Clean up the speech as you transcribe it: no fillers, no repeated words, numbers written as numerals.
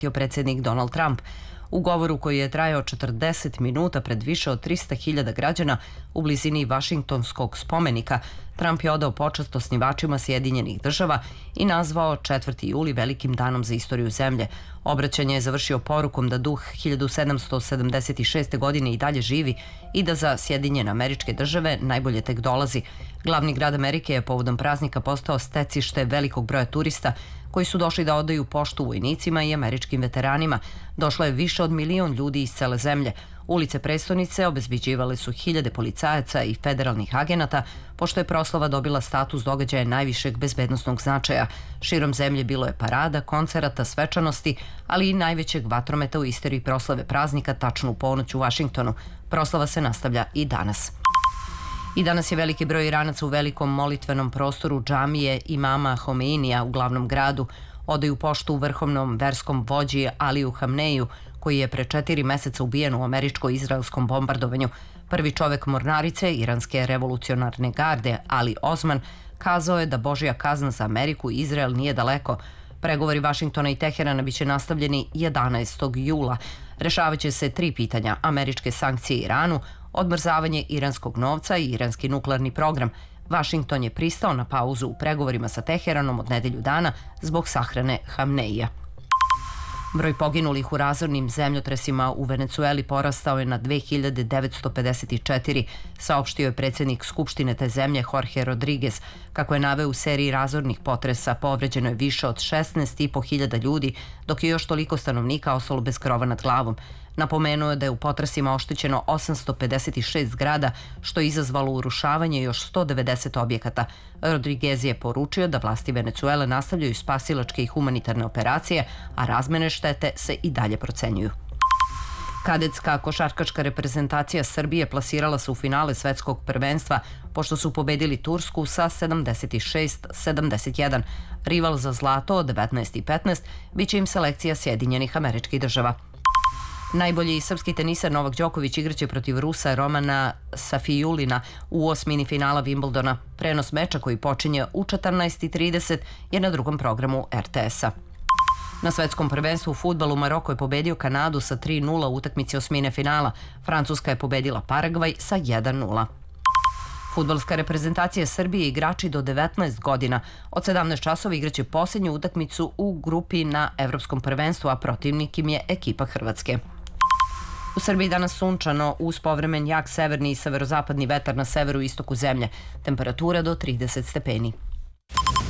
predsjednik Donald Trump. U govoru koji je trajao 40 minuta pred više od 300.000 građana u blizini Vašingtonskog spomenika, Trump je odao počast osnivačima Sjedinjenih država i nazvao 4. juli velikim danom za istoriju zemlje. Obraćanje je završio porukom da duh 1776. godine i dalje živi i da za Sjedinjene Američke Države najbolje tek dolazi. Glavni grad Amerike je povodom praznika postao stecište velikog broja turista koji su došli da odaju poštu vojnicima i američkim veteranima. Došlo je više od milion ljudi iz cele zemlje. Ulice prestonice obezbeđivale su hiljade policajaca i federalnih agenata, pošto je proslava dobila status događaja najvišeg bezbednosnog značaja. Širom zemlje bilo je parada, koncerata, svečanosti, ali i najvećeg vatrometa u istoriji proslave praznika tačno u ponoć u Vašingtonu. Proslava se nastavlja i danas. I danas je veliki broj Iranaca u velikom molitvenom prostoru džamije imama Homeinija u glavnom gradu. Odaju poštu vrhovnom verskom vođi Aliju Hamneiju, koji je pre 4 meseca ubijen u američko-izraelskom bombardovanju. Prvi čovek mornarice iranske revolucionarne garde, Ali Osman, kazao je da Božja kazna za Ameriku i Izrael nije daleko. Pregovori Vašingtona i Teherana biće nastavljeni 11. jula. Rešavaće se 3 pitanja: američke sankcije Iranu, odmrzavanje iranskog novca i iranski nuklearni program. Vašington je pristao na pauzu u pregovorima sa Teheranom od nedelju dana zbog sahrane Hamneija. Broj poginulih u razornim zemljotresima u Venecueli porastao je na 2954, saopštio je predsjednik Skupštine te zemlje Jorge Rodriguez. Kako je naveo, u seriji razornih potresa povređeno je više od 16.500 ljudi, dok je još toliko stanovnika ostalo bez krova nad glavom. Napomenuo je da je u potresima oštećeno 856 zgrada, što je izazvalo urušavanje još 190 objekata. Rodriguez je poručio da vlasti Venecuele nastavljaju spasilačke i humanitarne operacije, a razmene štete se i dalje procenjuju. Kadetska košarkaška reprezentacija Srbije plasirala se u finale svetskog prvenstva pošto su pobedili Tursku sa 76-71. Rival za zlato od 19.15 biće im selekcija Sjedinjenih Američkih Država. Najbolji srpski teniser Novak Đoković igraće protiv Rusa Romana Safijulina u osmini finala Wimbledona. Prenos meča koji počinje u 14.30 je na drugom programu RTS-a. Na svetskom prvenstvu u fudbalu Maroko je pobedio Kanadu sa 3:0 u utakmici osmine finala. Francuska je pobedila Paragvaj sa 1:0. Fudbalska reprezentacija Srbije i igrači do 19 godina od 17 časova igraće posljednju utakmicu u grupi na Evropskom prvenstvu, a protivnik im je ekipa Hrvatske. U Srbiji danas sunčano uz povremen jak severni i severozapadni vetar na severu i istoku zemlje. Temperatura do 30 stepeni.